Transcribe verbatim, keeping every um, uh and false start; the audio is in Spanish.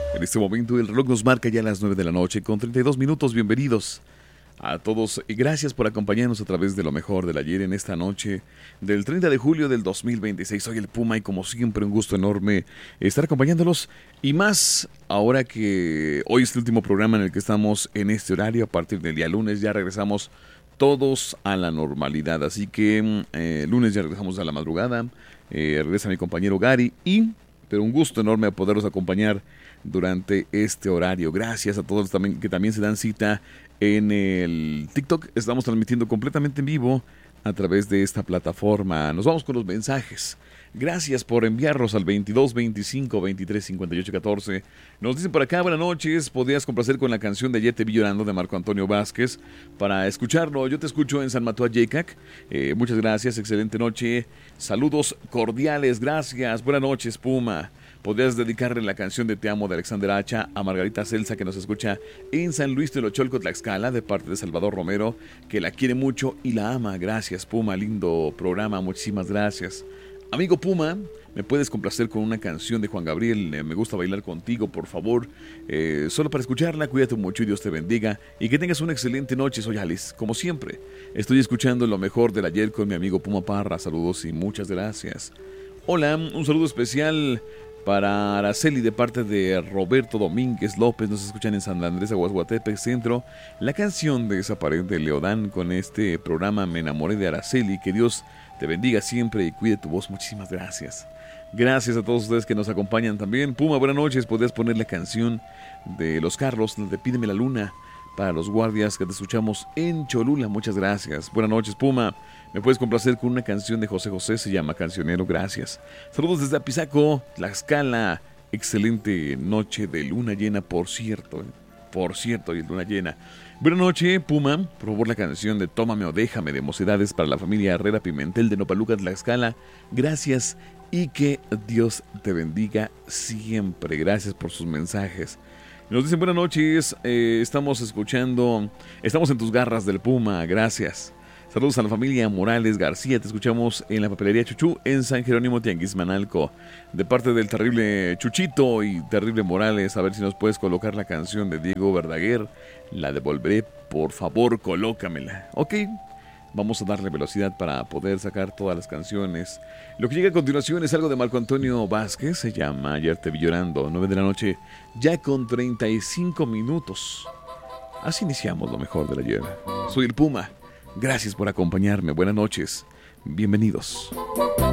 En este momento el reloj nos marca ya las nueve de la noche con treinta y dos minutos. Bienvenidos a todos y gracias por acompañarnos a través de lo mejor del ayer en esta noche del treinta de julio del dos mil veintiséis. Soy el Puma y como siempre un gusto enorme estar acompañándolos y más ahora que hoy es el último programa en el que estamos en este horario. A partir del día lunes ya regresamos todos a la normalidad, así que eh, lunes ya regresamos a la madrugada, eh, regresa mi compañero Gary y pero un gusto enorme poderlos acompañar durante este horario. Gracias a todos también que también se dan cita en el TikTok. Estamos transmitiendo completamente en vivo a través de esta plataforma. Nos vamos con los mensajes. Gracias por enviarlos al veintidós veinticinco veintitrés cincuenta y ocho catorce. Nos dicen por acá, buenas noches, podrías complacer con la canción de Ayer te vi llorando de Marco Antonio Vázquez para escucharlo. Yo te escucho en San Mateo Yecac. Eh, muchas gracias, excelente noche. Saludos cordiales, gracias. Buenas noches, Puma. Podrías dedicarle la canción de Te amo de Alexander Hacha a Margarita Celsa, que nos escucha en San Luis de Locholco, Tlaxcala, de parte de Salvador Romero, que la quiere mucho y la ama. Gracias, Puma, lindo programa, muchísimas gracias. Amigo Puma, ¿me puedes complacer con una canción de Juan Gabriel? Eh, me gusta bailar contigo, por favor. Eh, solo para escucharla, cuídate mucho y Dios te bendiga. Y que tengas una excelente noche. Soy Alice, como siempre. Estoy escuchando lo mejor del ayer con mi amigo Puma Parra. Saludos y muchas gracias. Hola, un saludo especial para Araceli de parte de Roberto Domínguez López. Nos escuchan en San Andrés, Aguasguatepe Centro. La canción de Desaparente Leodán con este programa Me enamoré de Araceli. Que Dios te bendiga siempre y cuide tu voz. Muchísimas gracias. Gracias a todos ustedes que nos acompañan también. Puma, buenas noches. Podrías poner la canción de Los Carlos, de Pídeme la Luna, para los guardias que te escuchamos en Cholula. Muchas gracias. Buenas noches, Puma. Me puedes complacer con una canción de José José, se llama Cancionero. Gracias. Saludos desde Apizaco, Tlaxcala. Excelente noche de luna llena, por cierto. Por cierto, y luna llena. Buenas noches, Puma. Por favor, la canción de Tómame o Déjame de Mocedades para la familia Herrera Pimentel de Nopaluca, Tlaxcala. Gracias y que Dios te bendiga siempre. Gracias por sus mensajes. Nos dicen buenas noches, eh, estamos escuchando, estamos en tus garras del Puma. Gracias. Saludos a la familia Morales García. Te escuchamos en la papelería Chuchú en San Jerónimo Tianguismanalco. De parte del terrible Chuchito y terrible Morales, a ver si nos puedes colocar la canción de Diego Verdaguer. La devolveré, por favor, colócamela. Ok, vamos a darle velocidad para poder sacar todas las canciones. Lo que llega a continuación es algo de Marco Antonio Vázquez. Se llama Ayer te vi llorando, nueve de la noche, ya con treinta y cinco minutos. Así iniciamos lo mejor del ayer. Soy el Puma. Gracias por acompañarme. Buenas noches. Bienvenidos.